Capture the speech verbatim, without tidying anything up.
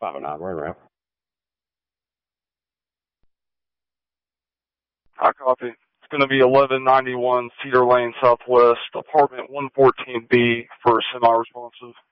five oh nine, right around. I copy. It's going to be eleven ninety-one Cedar Lane Southwest, apartment one fourteen B for semi-responsive.